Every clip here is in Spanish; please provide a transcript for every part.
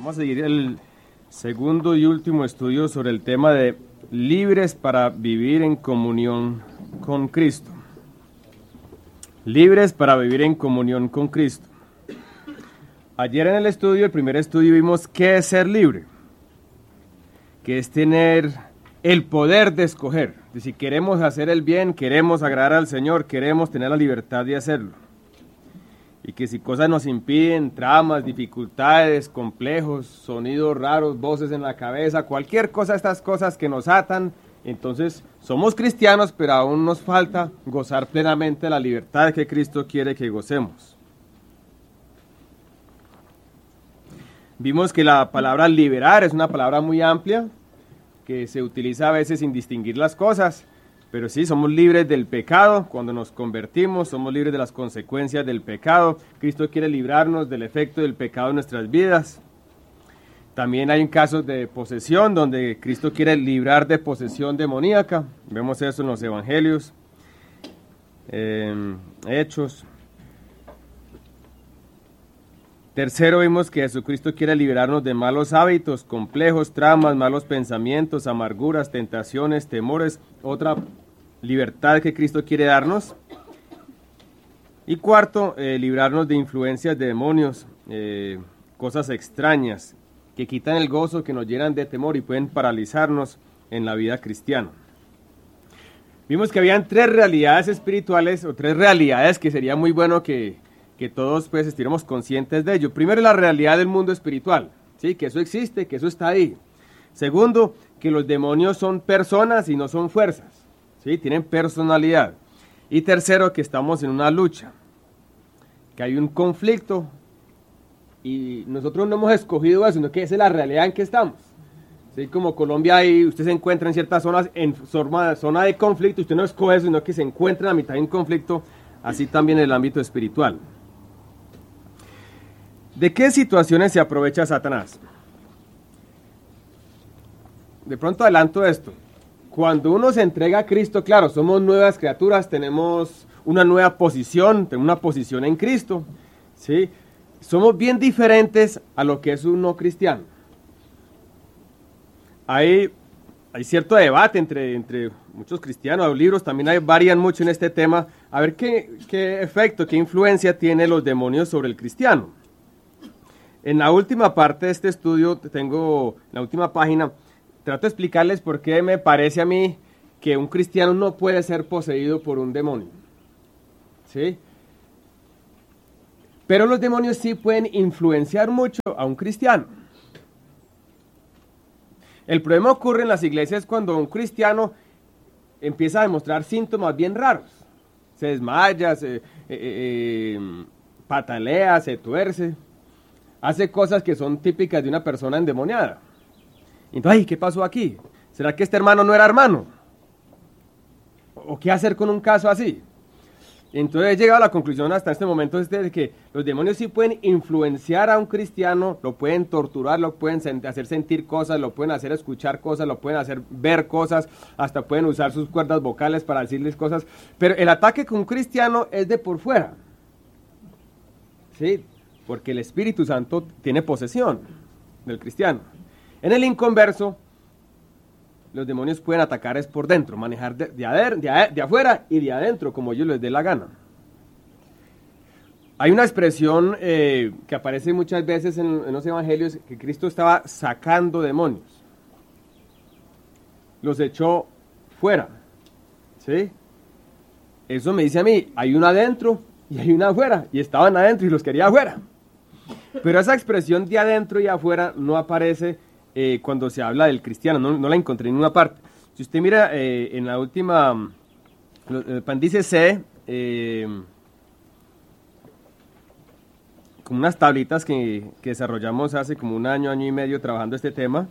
Vamos a seguir el segundo y último estudio sobre el tema de libres para vivir en comunión con Cristo. Libres para vivir en comunión con Cristo. Ayer en el estudio, el primer estudio, vimos qué es ser libre, que es tener el poder de escoger. Si queremos hacer el bien, queremos agradar al Señor, queremos tener la libertad de hacerlo. Y que si cosas nos impiden, tramas, dificultades, complejos, sonidos raros, voces en la cabeza, cualquier cosa, estas cosas que nos atan, entonces somos cristianos, pero aún nos falta gozar plenamente la libertad que Cristo quiere que gocemos. Vimos que la palabra liberar es una palabra muy amplia, que se utiliza a veces sin distinguir las cosas, pero sí, somos libres del pecado. Cuando nos convertimos, somos libres de las consecuencias del pecado. Cristo quiere librarnos del efecto del pecado en nuestras vidas. También hay casos de posesión, donde Cristo quiere librar de posesión demoníaca. Vemos eso en los evangelios, Hechos. Tercero, vimos que Jesucristo quiere liberarnos de malos hábitos, complejos, tramas, malos pensamientos, amarguras, tentaciones, temores. Otra libertad que Cristo quiere darnos. Y cuarto, librarnos de influencias de demonios, cosas extrañas que quitan el gozo, que nos llenan de temor y pueden paralizarnos en la vida cristiana. Vimos que habían tres realidades espirituales, o tres realidades que sería muy bueno que todos pues estuviéramos conscientes de ello. Primero, la realidad del mundo espiritual, ¿sí? Que eso existe, que eso está ahí. Segundo, que los demonios son personas y no son fuerzas, ¿sí? Tienen personalidad. Y tercero, que estamos en una lucha, que hay un conflicto y nosotros no hemos escogido eso, sino que esa es la realidad en que estamos. ¿Sí? Como Colombia, ahí usted se encuentra en ciertas zonas, en zona de conflicto, usted no escoge eso, sino que se encuentra en la mitad de un conflicto, así también en el ámbito espiritual. ¿De qué situaciones se aprovecha Satanás? De pronto adelanto esto. Cuando uno se entrega a Cristo, claro, somos nuevas criaturas, tenemos una nueva posición, tenemos una posición en Cristo, ¿sí? Somos bien diferentes a lo que es un no cristiano. Hay cierto debate entre muchos cristianos, los libros también varían mucho en este tema, a ver qué efecto, qué influencia tienen los demonios sobre el cristiano. En la última parte de este estudio, tengo en la última página, trato de explicarles por qué me parece a mí que un cristiano no puede ser poseído por un demonio. ¿Sí? Pero los demonios sí pueden influenciar mucho a un cristiano. El problema ocurre en las iglesias cuando un cristiano empieza a demostrar síntomas bien raros. Se desmaya, patalea, se tuerce, hace cosas que son típicas de una persona endemoniada. Entonces, ay, ¿qué pasó aquí? ¿Será que este hermano no era hermano? ¿O qué hacer con un caso así? Entonces he llegado a la conclusión hasta este momento de que los demonios sí pueden influenciar a un cristiano, lo pueden torturar, lo pueden hacer sentir cosas, lo pueden hacer escuchar cosas, lo pueden hacer ver cosas, hasta pueden usar sus cuerdas vocales para decirles cosas. Pero el ataque con un cristiano es de por fuera, ¿sí? Porque el Espíritu Santo tiene posesión del cristiano. En el inconverso, los demonios pueden atacar es por dentro, manejar de afuera y de adentro, como ellos les dé la gana. Hay una expresión que aparece muchas veces en los evangelios, que Cristo estaba sacando demonios. Los echó fuera, ¿sí? Eso me dice a mí, hay uno adentro y hay uno afuera, y estaban adentro y los quería afuera. Pero esa expresión de adentro y afuera no aparece cuando se habla del cristiano, no la encontré en ninguna parte. Si usted mira en la última, el apéndice C, como unas tablitas que desarrollamos hace como un año y medio trabajando este tema,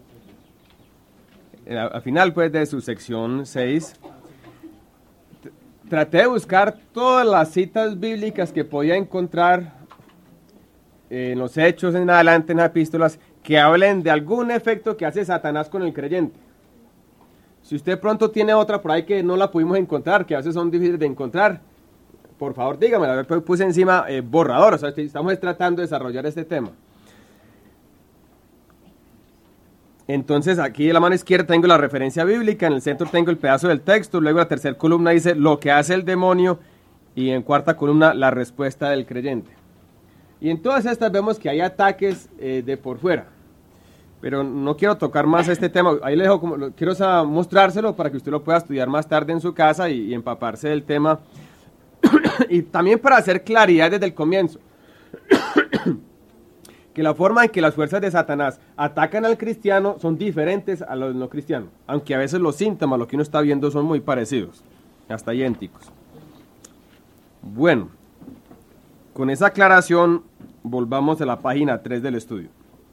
al final pues de su sección 6, traté de buscar todas las citas bíblicas que podía encontrar en los hechos en adelante, en las epístolas, que hablen de algún efecto que hace Satanás con el creyente. Si usted pronto tiene otra por ahí que no la pudimos encontrar, que a veces son difíciles de encontrar, por favor dígame, puse encima borrador, o sea, estamos tratando de desarrollar este tema. Entonces aquí en la mano izquierda tengo la referencia bíblica, en el centro tengo el pedazo del texto, luego la tercera columna dice lo que hace el demonio y en cuarta columna la respuesta del creyente. Y en todas estas vemos que hay ataques de por fuera. Pero no quiero tocar más este tema, ahí le dejo, quiero mostrárselo para que usted lo pueda estudiar más tarde en su casa y empaparse del tema. Y también para hacer claridad desde el comienzo. Que la forma en que las fuerzas de Satanás atacan al cristiano son diferentes a los no cristianos, aunque a veces los síntomas, lo que uno está viendo, son muy parecidos, hasta idénticos. Bueno, con esa aclaración, volvamos a la página 3 del estudio.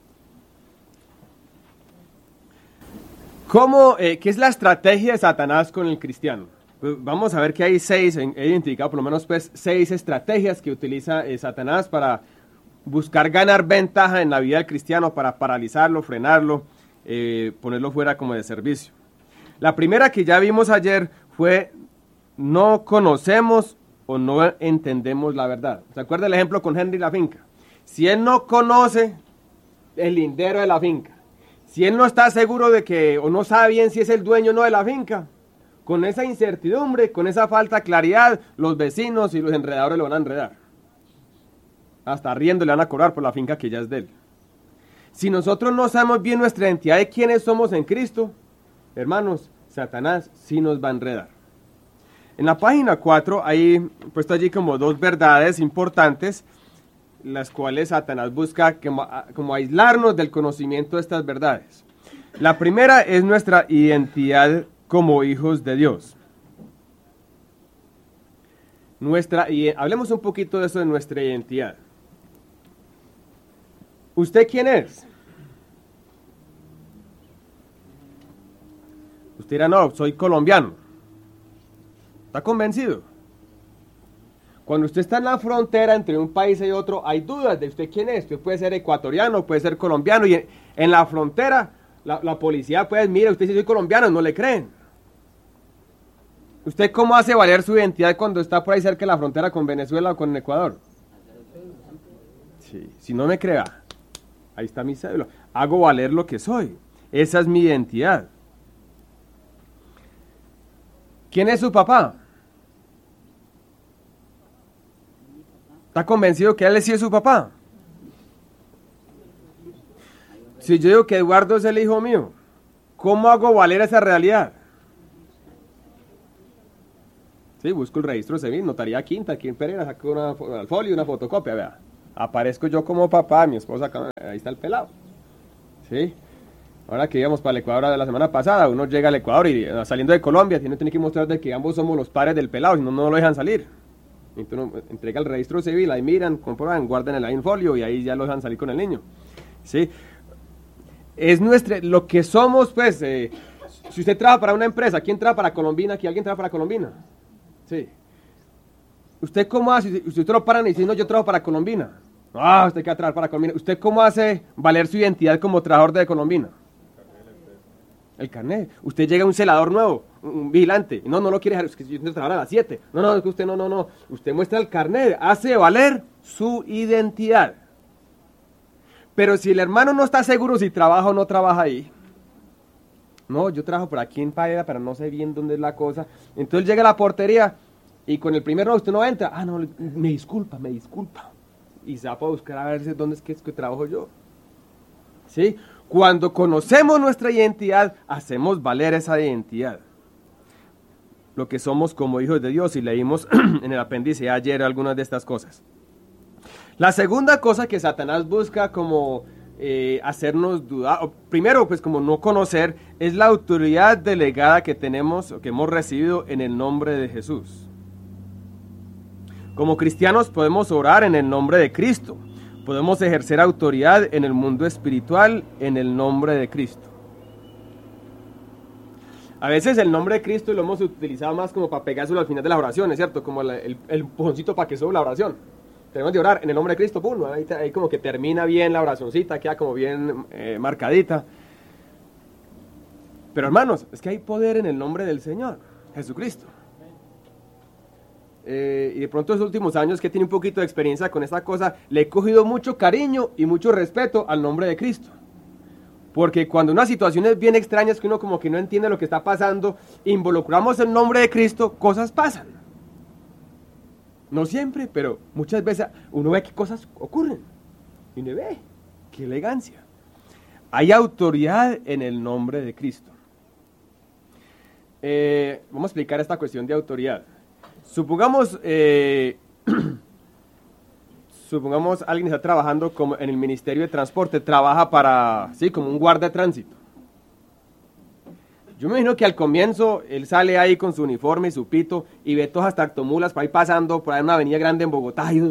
¿Qué es la estrategia de Satanás con el cristiano? Pues vamos a ver que hay he identificado por lo menos pues 6 estrategias que utiliza Satanás para buscar ganar ventaja en la vida del cristiano, para paralizarlo, frenarlo, ponerlo fuera como de servicio. La primera que ya vimos ayer fue: no conocemos o no entendemos la verdad. ¿Se acuerda el ejemplo con Henry la finca? Si él no conoce el lindero de la finca, si él no está seguro de que, o no sabe bien si es el dueño o no de la finca, con esa incertidumbre, con esa falta de claridad, los vecinos y los enredadores lo van a enredar. Hasta riendo le van a cobrar por la finca que ya es de él. Si nosotros no sabemos bien nuestra identidad de quiénes somos en Cristo, hermanos, Satanás sí nos va a enredar. En la página 4 hay puesto allí como 2 verdades importantes, las cuales Satanás busca como aislarnos del conocimiento de estas verdades. La primera es nuestra identidad como hijos de Dios. Hablemos un poquito de eso, de nuestra identidad. ¿Usted quién es? Usted dirá: no, soy colombiano. ¿Está convencido? Cuando usted está en la frontera entre un país y otro, hay dudas de usted quién es. Usted puede ser ecuatoriano, puede ser colombiano, y en la frontera la policía puede: mire, usted si soy colombiano, no le creen. ¿Usted cómo hace valer su identidad cuando está por ahí cerca de la frontera con Venezuela o con Ecuador? Sí, si no me crea, ahí está mi cédula. Hago valer lo que soy. Esa es mi identidad. ¿Quién es su papá? ¿Está convencido que él sí es su papá? Si yo digo que Eduardo es el hijo mío, ¿cómo hago valer esa realidad? Sí, busco el registro civil, notaría quinta, aquí en Pereira, saco al folio, una fotocopia, vea. Aparezco yo como papá, mi esposa acá, ahí está el pelado. ¿Sí? Ahora que íbamos para el Ecuador de la semana pasada, uno llega al Ecuador y saliendo de Colombia tiene que mostrar de que ambos somos los padres del pelado, si no, no lo dejan salir. Entonces uno entrega el registro civil, ahí miran, comprueban, guardan el folio y ahí ya lo dejan salir con el niño. ¿Sí? Es lo que somos, pues, si usted trabaja para una empresa, ¿quién trabaja para Colombina? ¿Aquí alguien trabaja para Colombina? Sí. ¿Usted cómo hace? Si usted lo paran y dice: no, yo trabajo para Colombina. Ah, usted quiere trabajar para Colombina. ¿Usted cómo hace valer su identidad como trabajador de Colombina? El carnet. Usted llega a un celador nuevo, un vigilante. No lo quiere dejar, es que yo tengo que trabajar a las 7. No, es que usted no. Usted muestra el carnet, hace valer su identidad. Pero si el hermano no está seguro si trabaja o no trabaja ahí, no, yo trabajo por aquí en Paella, pero no sé bien dónde es la cosa. Entonces llega a la portería y con el primer no, usted no entra. Ah, no, me disculpa. Y se va a buscar a ver dónde es que trabajo yo. ¿Sí? Cuando conocemos nuestra identidad, hacemos valer esa identidad. Lo que somos como hijos de Dios, y leímos en el apéndice ayer algunas de estas cosas. La segunda cosa que Satanás busca como hacernos dudar, primero pues como no conocer, es la autoridad delegada que tenemos o que hemos recibido en el nombre de Jesús. Como cristianos podemos orar en el nombre de Cristo. Podemos ejercer autoridad en el mundo espiritual en el nombre de Cristo. A veces el nombre de Cristo lo hemos utilizado más como para pegárselo al final de las oraciones, ¿cierto? Como el empujoncito para que suba la oración. Tenemos de orar en el nombre de Cristo, pum, ahí como que termina bien la oracioncita, queda como bien marcadita. Pero hermanos, es que hay poder en el nombre del Señor, Jesucristo. Y de pronto en los últimos años que tiene un poquito de experiencia con esta cosa, le he cogido mucho cariño y mucho respeto al nombre de Cristo. Porque cuando una situación es bien extraña, es que uno como que no entiende lo que está pasando, involucramos el nombre de Cristo, cosas pasan. No siempre, pero muchas veces uno ve que cosas ocurren. Y uno ve, qué elegancia. Hay autoridad en el nombre de Cristo. Vamos a explicar esta cuestión de autoridad. Supongamos alguien está trabajando como en el Ministerio de Transporte, trabaja para, sí, como un guardia de tránsito. Yo me imagino que al comienzo él sale ahí con su uniforme y su pito y ve todas las tractomulas por ahí pasando por ahí en una avenida grande en Bogotá y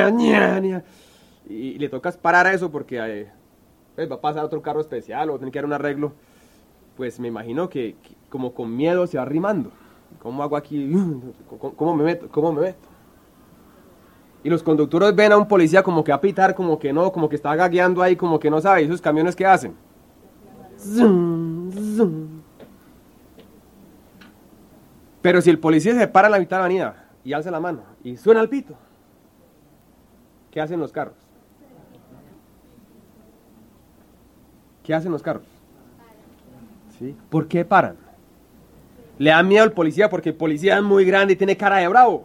le tocas parar a eso porque pues va a pasar otro carro especial o tiene que dar un arreglo. Pues me imagino que como con miedo se va arrimando. ¿Cómo hago aquí? ¿Cómo me meto? ¿Cómo me meto? Y los conductores ven a un policía como que va a pitar, como que no, como que está gagueando ahí, como que no sabe. ¿Y esos camiones qué hacen? Zum, zum. Pero si el policía se para en la mitad de la avenida y alza la mano y suena el pito, ¿qué hacen los carros? ¿Qué hacen los carros? ¿Sí? ¿Por qué paran? Le da miedo al policía porque el policía es muy grande y tiene cara de bravo.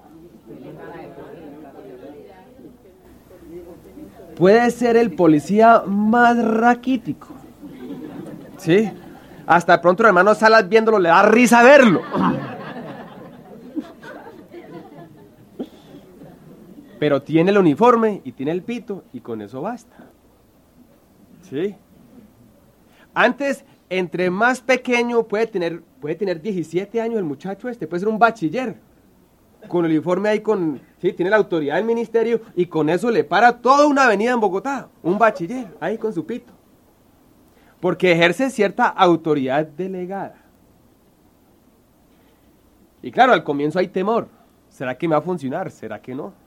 Puede ser el policía más raquítico. ¿Sí? Hasta de pronto el hermano Salas viéndolo le da risa verlo. Pero tiene el uniforme y tiene el pito y con eso basta. ¿Sí? Antes, entre más pequeño puede tener 17 años el muchacho puede ser un bachiller. Con el uniforme ahí sí, tiene la autoridad del ministerio y con eso le para toda una avenida en Bogotá. Un bachiller ahí con su pito. Porque ejerce cierta autoridad delegada. Y claro, al comienzo hay temor. ¿Será que me va a funcionar? ¿Será que no?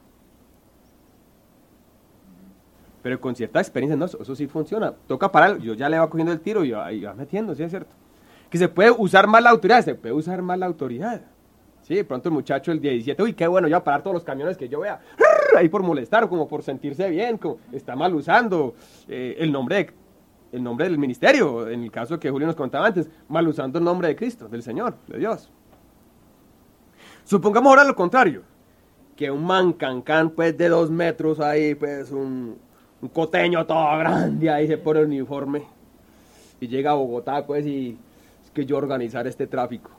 Pero con cierta experiencia, no, eso sí funciona. Toca parar, yo ya le va cogiendo el tiro y va metiendo, ¿sí es cierto? Que se puede usar más la autoridad, Sí, de pronto el muchacho el 17, uy, qué bueno, yo voy a parar todos los camiones que yo vea, ahí por molestar, como por sentirse bien, como está mal usando el nombre del ministerio, en el caso que Julio nos contaba antes, mal usando el nombre de Cristo, del Señor, de Dios. Supongamos ahora lo contrario, que un mancancán pues de 2 metros ahí, pues un coteño todo grande ahí se pone el uniforme y llega a Bogotá pues y es que yo organizar este tráfico.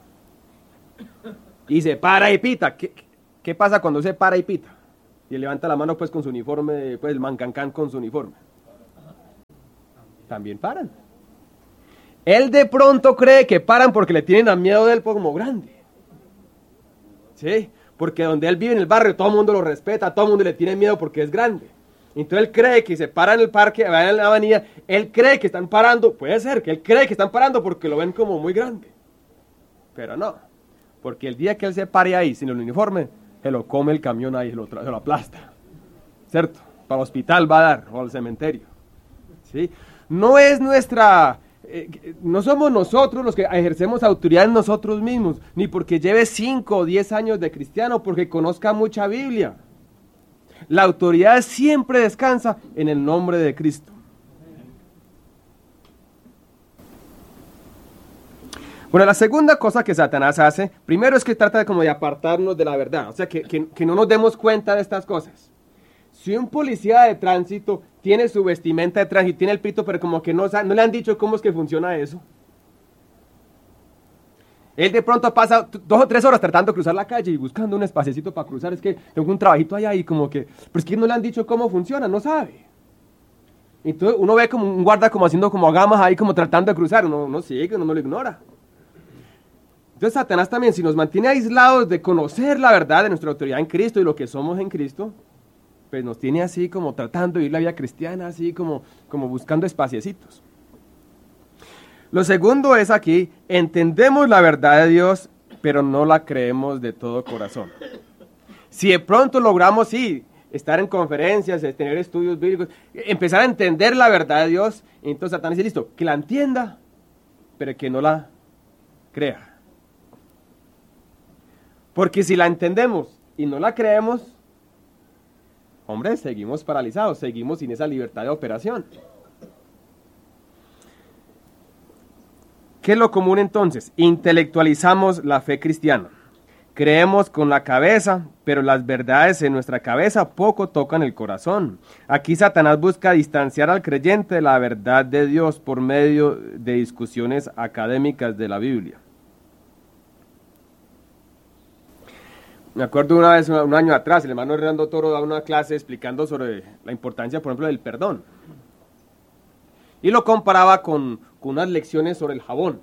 Y se para y pita. ¿Qué pasa cuando se para y pita? Y levanta la mano pues con su uniforme, pues el mancancán con su uniforme. También paran. Él de pronto cree que paran porque le tienen a miedo de él como grande. ¿Sí? Porque donde él vive en el barrio todo el mundo lo respeta, todo el mundo le tiene miedo porque es grande. Entonces él cree que se para en el parque, va en la avenida, él cree que están parando, puede ser que él cree que están parando porque lo ven como muy grande. Pero no. Porque el día que él se pare ahí sin el uniforme, se lo come el camión ahí, se lo aplasta. ¿Cierto? Para el hospital va a dar, o al cementerio. ¿Sí? No somos nosotros los que ejercemos autoridad en nosotros mismos, ni porque lleve 5 o 10 años de cristiano, porque conozca mucha Biblia. La autoridad siempre descansa en el nombre de Cristo. Bueno, la segunda cosa que Satanás hace, primero es que trata como de apartarnos de la verdad, o sea, que no nos demos cuenta de estas cosas. Si un policía de tránsito tiene su vestimenta de tránsito, tiene el pito, pero como que no le han dicho cómo es que funciona eso. Él de pronto pasa 2 o 3 horas tratando de cruzar la calle y buscando un espaciecito para cruzar, es que tengo un trabajito allá y como que, pero es que no le han dicho cómo funciona, no sabe. Entonces uno ve como un guarda como haciendo como gamas ahí, como tratando de cruzar, uno sigue, uno no lo ignora. Entonces Satanás también, si nos mantiene aislados de conocer la verdad de nuestra autoridad en Cristo y lo que somos en Cristo, pues nos tiene así como tratando de vivir la vida cristiana, así como buscando espaciecitos. Lo segundo es aquí, entendemos la verdad de Dios, pero no la creemos de todo corazón. Si de pronto logramos, sí, estar en conferencias, tener estudios bíblicos, empezar a entender la verdad de Dios, entonces Satanás dice, listo, que la entienda, pero que no la crea. Porque si la entendemos y no la creemos, hombre, seguimos paralizados, seguimos sin esa libertad de operación. ¿Qué es lo común entonces? Intelectualizamos la fe cristiana. Creemos con la cabeza, pero las verdades en nuestra cabeza poco tocan el corazón. Aquí Satanás busca distanciar al creyente de la verdad de Dios por medio de discusiones académicas de la Biblia. Me acuerdo una vez, un año atrás, el hermano Hernando Toro daba una clase explicando sobre la importancia, por ejemplo, del perdón. Y lo comparaba con unas lecciones sobre el jabón.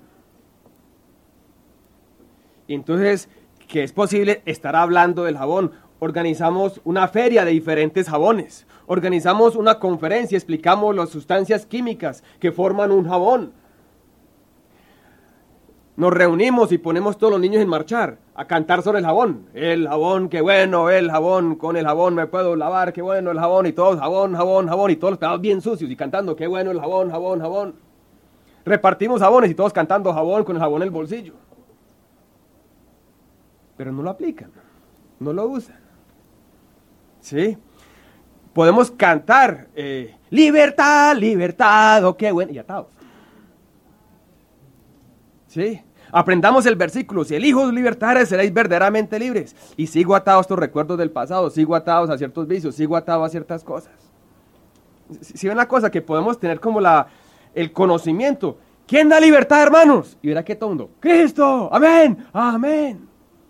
Y entonces, que es posible estar hablando del jabón. Organizamos una feria de diferentes jabones. Organizamos una conferencia, explicamos las sustancias químicas que forman un jabón. Nos reunimos y ponemos todos los niños en marchar a cantar sobre el jabón. El jabón, qué bueno, el jabón, con el jabón me puedo lavar, qué bueno el jabón, y todos jabón, jabón, jabón, y todos los pedazos bien sucios y cantando, qué bueno el jabón, jabón, jabón. Repartimos jabones y todos cantando jabón con el jabón en el bolsillo. Pero no lo aplican, no lo usan. ¿Sí? Podemos cantar, libertad, libertad, oh qué bueno, y atados. ¿Sí? Aprendamos el versículo, si el Hijo os libertare, seréis verdaderamente libres. Y sigo atado a estos recuerdos del pasado, sigo atados a ciertos vicios, sigo atado a ciertas cosas. Si ven la cosa, que podemos tener como el conocimiento. ¿Quién da libertad, hermanos? Y verá qué tondo. Cristo, amén, amén.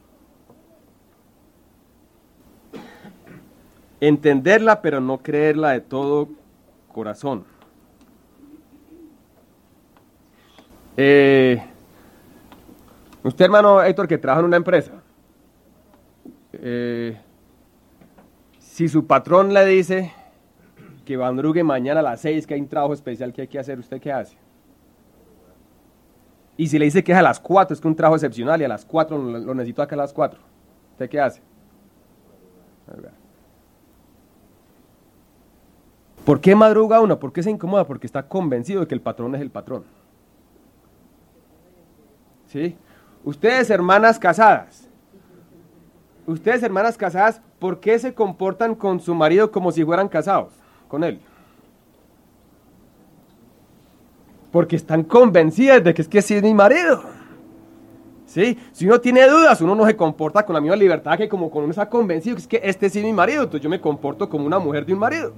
Entenderla, pero no creerla de todo corazón. Usted, hermano Héctor, que trabaja en una empresa, si su patrón le dice que madrugue mañana a las 6, que hay un trabajo especial que hay que hacer, ¿usted qué hace? Y si le dice que es a las 4, es que un trabajo excepcional y a las 4 lo necesito acá a las 4, ¿usted qué hace? ¿Por qué madruga uno? ¿Por qué se incomoda? Porque está convencido de que el patrón es el patrón. ¿Sí? Ustedes, hermanas casadas, ¿por qué se comportan con su marido como si fueran casados con él? Porque están convencidas de que es sí es mi marido. ¿Sí? Si uno tiene dudas, uno no se comporta con la misma libertad que como cuando uno está convencido que es que este sí es mi marido, entonces yo me comporto como una mujer de un marido.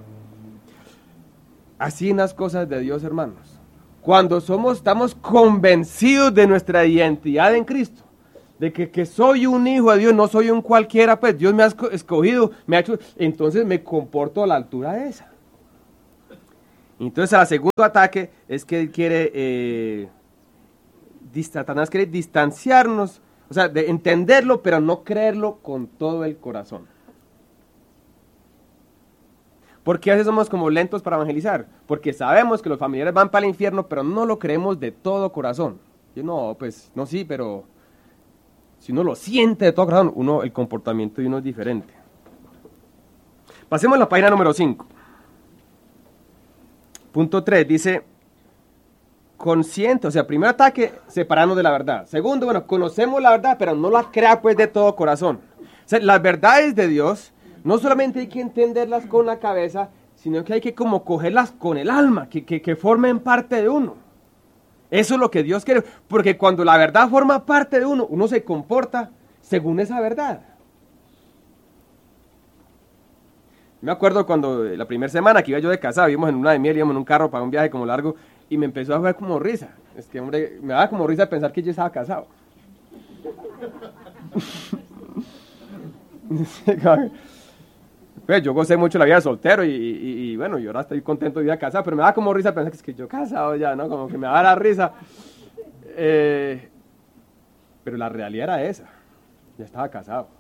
Así en las cosas de Dios, hermanos. Cuando estamos convencidos de nuestra identidad en Cristo, de que soy un hijo de Dios, no soy un cualquiera, pues Dios me ha escogido, me ha hecho, entonces me comporto a la altura de esa. Entonces, el segundo ataque es que él quiere, Satanás quiere distanciarnos, o sea, de entenderlo, pero no creerlo con todo el corazón. ¿Por qué a veces somos como lentos para evangelizar? Porque sabemos que los familiares van para el infierno, pero no lo creemos de todo corazón. Yo no, pues, no, sí, pero si uno lo siente de todo corazón, el comportamiento de uno es diferente. Pasemos a la página número 5. Punto 3, dice, consciente, o sea, primer ataque, separarnos de la verdad. Segundo, bueno, conocemos la verdad, pero no la crea pues de todo corazón. O sea, las verdades de Dios, no solamente hay que entenderlas con la cabeza, sino que hay que como cogerlas con el alma, que formen parte de uno. Eso es lo que Dios quiere, porque cuando la verdad forma parte de uno, uno se comporta según esa verdad. Me acuerdo cuando la primera semana que iba yo de casado, íbamos en una de miel, íbamos en un carro para un viaje como largo, y me empezó a dar como risa. Es que, hombre, me daba como risa pensar que yo estaba casado. Pues yo gocé mucho la vida de soltero y bueno, yo ahora estoy contento de vida casado, pero me da como risa pensar que es que yo casado ya, ¿no? Como que me da la risa. Pero la realidad era esa. Ya estaba casado.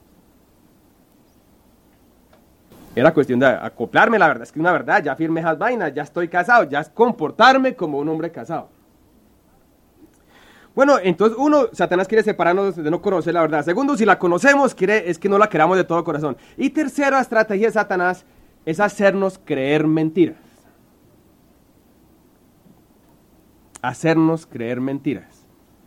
Era cuestión de acoplarme, la verdad es que una verdad, ya firmé esas vainas, ya estoy casado, ya es comportarme como un hombre casado. Bueno, entonces Satanás quiere separarnos de no conocer la verdad. Segundo, si la conocemos, es que no la queramos de todo corazón. Y tercera estrategia de Satanás es hacernos creer mentiras. Hacernos creer mentiras.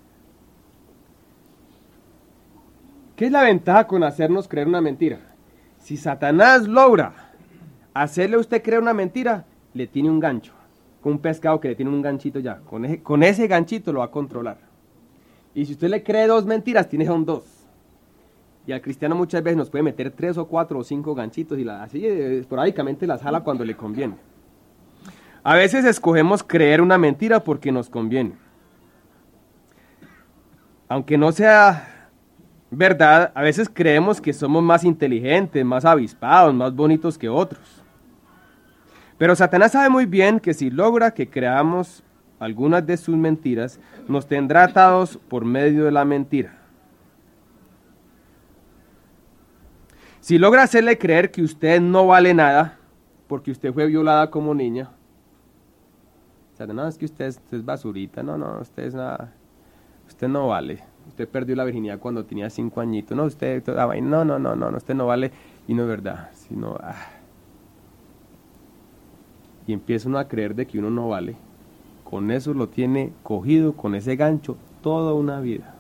¿Qué es la ventaja con hacernos creer una mentira? Si Satanás logra hacerle a usted creer una mentira, le tiene un gancho. con un pescado que le tiene un ganchito ya. Con ese ganchito lo va a controlar. Y si usted le cree 2 mentiras, tiene son 2. Y al cristiano muchas veces nos puede meter 3 o 4 o 5 ganchitos y así esporádicamente las jala cuando le conviene. A veces escogemos creer una mentira porque nos conviene. Aunque no sea verdad, a veces creemos que somos más inteligentes, más avispados, más bonitos que otros. Pero Satanás sabe muy bien que si logra que creamos algunas de sus mentiras, nos tendrá atados por medio de la mentira. Si logra hacerle creer que usted no vale nada, porque usted fue violada como niña, no, es que usted es basurita, no, usted es nada, usted no vale, usted perdió la virginidad cuando tenía 5 añitos, no, usted, no, usted no vale, y no es verdad, sino, y empieza uno a creer de que uno no vale, con eso lo tiene cogido, con ese gancho, toda una vida.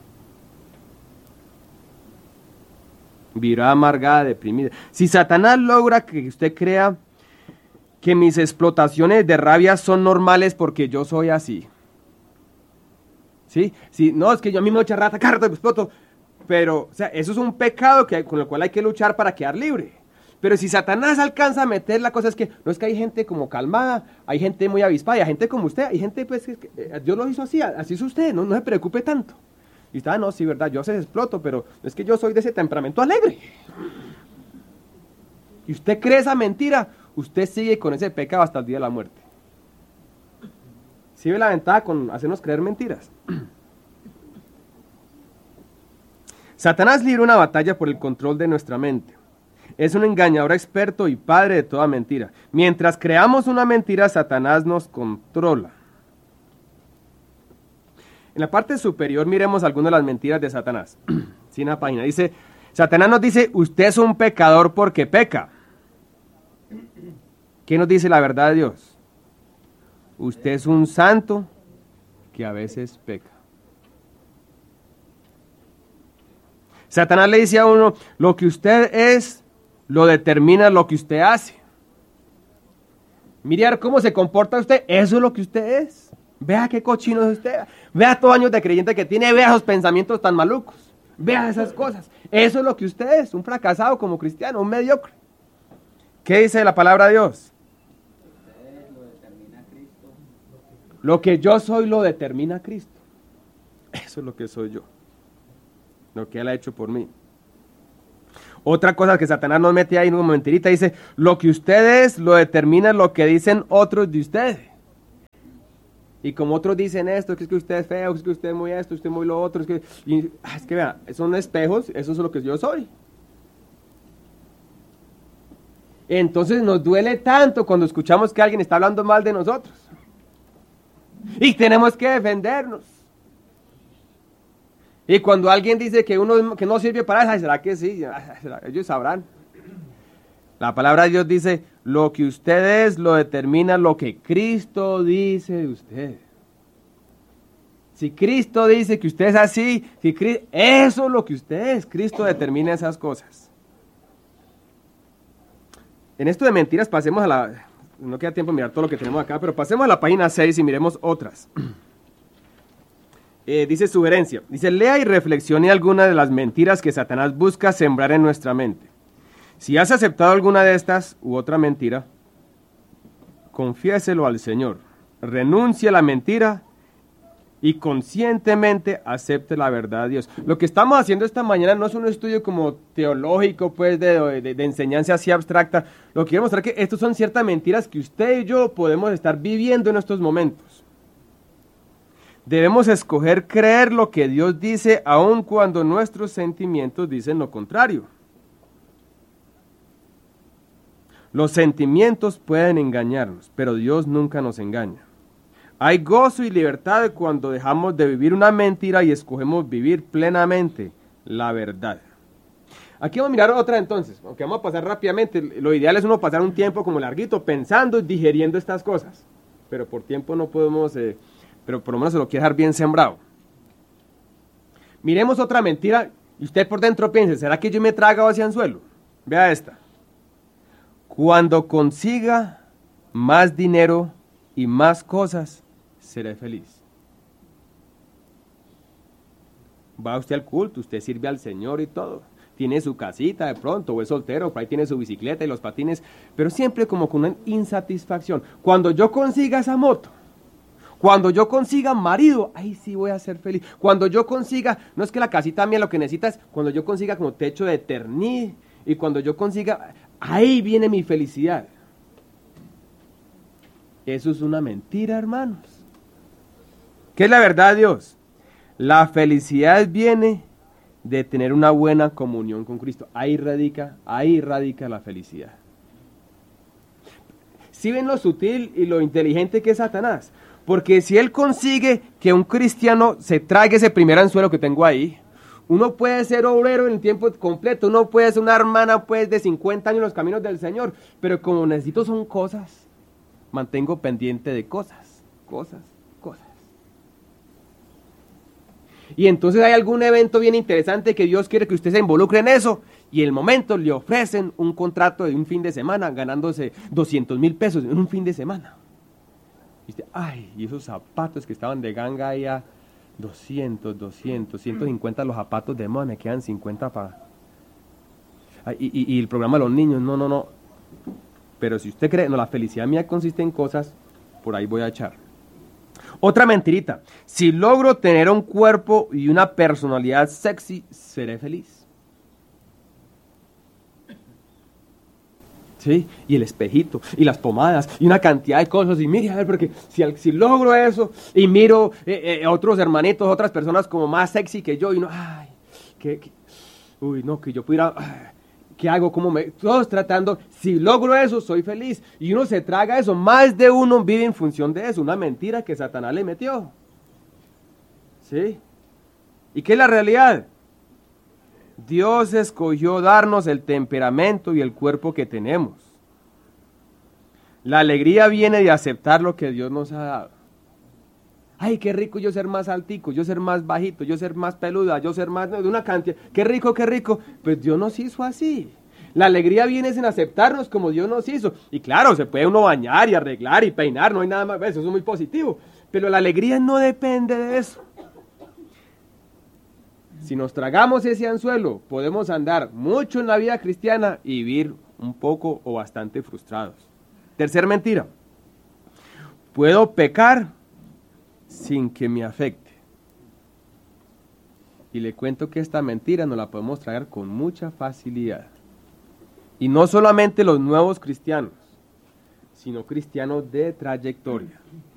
Vivirá amargada, deprimida. Si Satanás logra que usted crea que mis explotaciones de rabia son normales porque yo soy así. ¿Sí? Si, no, es que yo a mí me echa rata, carta, me exploto. Pero, o sea, eso es un pecado con el cual hay que luchar para quedar libre. Pero si Satanás alcanza a meter la cosa, es que no es que hay gente como calmada, hay gente muy avispada, hay gente como usted, hay gente pues que Dios lo hizo así es usted, no se preocupe tanto. Y está, no, sí, verdad, yo se exploto, pero es que yo soy de ese temperamento alegre. Y usted cree esa mentira, usted sigue con ese pecado hasta el día de la muerte. ¿Sí ve la ventaja con hacernos creer mentiras? Satanás libra una batalla por el control de nuestra mente. Es un engañador experto y padre de toda mentira. Mientras creamos una mentira, Satanás nos controla. En la parte superior miremos algunas de las mentiras de Satanás. Sí, en la página dice, Satanás nos dice, usted es un pecador porque peca. ¿Qué nos dice la verdad de Dios? Usted es un santo que a veces peca. Satanás le dice a uno, lo que usted es, lo determina lo que usted hace. Mire cómo se comporta usted, eso es lo que usted es. Vea qué cochino es usted, vea todos años de creyente que tiene, vea esos pensamientos tan malucos, vea esas cosas. Eso es lo que usted es, un fracasado como cristiano, un mediocre. ¿Qué dice la palabra de Dios? Lo que yo soy lo determina Cristo. Eso es lo que soy yo. Lo que Él ha hecho por mí. Otra cosa que Satanás nos mete ahí en una mentirita, dice, lo que usted es lo determina lo que dicen otros de usted. Y como otros dicen esto, que es que usted es feo, que es que usted es muy esto, usted es muy lo otro, es que vea, son espejos, eso es lo que yo soy. Entonces nos duele tanto cuando escuchamos que alguien está hablando mal de nosotros. Y tenemos que defendernos. Y cuando alguien dice que uno que no sirve para eso, ¿será que sí? Ellos sabrán. La palabra de Dios dice, lo que usted es lo determina lo que Cristo dice de usted. Si Cristo dice que usted es así, eso es lo que usted es. Cristo determina esas cosas. En esto de mentiras pasemos a la... No queda tiempo de mirar todo lo que tenemos acá, pero pasemos a la página 6 y miremos otras. Dice sugerencia. Dice, lea y reflexione alguna de las mentiras que Satanás busca sembrar en nuestra mente. Si has aceptado alguna de estas u otra mentira, confiéselo al Señor. Renuncie a la mentira y conscientemente acepte la verdad de Dios. Lo que estamos haciendo esta mañana no es un estudio como teológico, pues, de enseñanza así abstracta. Lo que quiero mostrar es que estos son ciertas mentiras que usted y yo podemos estar viviendo en estos momentos. Debemos escoger creer lo que Dios dice, aun cuando nuestros sentimientos dicen lo contrario. Los sentimientos pueden engañarnos, pero Dios nunca nos engaña. Hay gozo y libertad cuando dejamos de vivir una mentira y escogemos vivir plenamente la verdad. Aquí vamos a mirar otra entonces, aunque vamos a pasar rápidamente. Lo ideal es uno pasar un tiempo como larguito pensando y digeriendo estas cosas. Pero por tiempo no podemos, pero por lo menos se lo quiere dejar bien sembrado. Miremos otra mentira y usted por dentro piense, ¿será que yo me he tragado ese anzuelo? Vea esta. Cuando consiga más dinero, y más cosas, seré feliz. Va usted al culto, usted sirve al Señor y todo. Tiene su casita de pronto, o es soltero, por ahí tiene su bicicleta y los patines, pero siempre como con una insatisfacción. Cuando yo consiga esa moto, cuando yo consiga marido, ahí sí voy a ser feliz. Cuando yo consiga, no es que la casita mía lo que necesita es, cuando yo consiga como techo de eternidad, y cuando yo consiga, ahí viene mi felicidad. Eso es una mentira, hermanos. ¿Qué es la verdad, Dios? La felicidad viene de tener una buena comunión con Cristo. Ahí radica la felicidad. ¿Sí ven lo sutil y lo inteligente que es Satanás? Porque si él consigue que un cristiano se trague ese primer anzuelo que tengo ahí, uno puede ser obrero en el tiempo completo, uno puede ser una hermana pues de 50 años en los caminos del Señor, pero como necesito son cosas, mantengo pendiente de cosas. Y entonces hay algún evento bien interesante que Dios quiere que usted se involucre en eso, y en el momento le ofrecen un contrato de un fin de semana, ganándose 200,000 pesos en un fin de semana. Y usted, y esos zapatos que estaban de ganga ahí a 200, 150 los zapatos de moda, me quedan 50 para... Y el programa de los niños, no. Pero si usted cree, no, la felicidad mía consiste en cosas, por ahí voy a echar. Otra mentirita, si logro tener un cuerpo y una personalidad sexy, seré feliz. ¿Sí? Y el espejito, y las pomadas, y una cantidad de cosas, y mire, a ver, porque si logro eso, y miro otros hermanitos, otras personas como más sexy que yo, y no, que yo pudiera... ¿Qué hago? Todos tratando, si logro eso, soy feliz. Y uno se traga eso, más de uno vive en función de eso, una mentira que Satanás le metió. ¿Sí? ¿Y qué es la realidad? Dios escogió darnos el temperamento y el cuerpo que tenemos. La alegría viene de aceptar lo que Dios nos ha dado. Ay, qué rico yo ser más altico, yo ser más bajito, yo ser más peluda, yo ser más de una cantidad. Qué rico. Pues Dios nos hizo así. La alegría viene en aceptarnos como Dios nos hizo. Y claro, se puede uno bañar y arreglar y peinar, no hay nada más, eso es muy positivo. Pero la alegría no depende de eso. Si nos tragamos ese anzuelo, podemos andar mucho en la vida cristiana y vivir un poco o bastante frustrados. Tercer mentira. Puedo pecar sin que me afecte. Y le cuento que esta mentira nos la podemos traer con mucha facilidad. Y no solamente los nuevos cristianos, sino cristianos de trayectoria.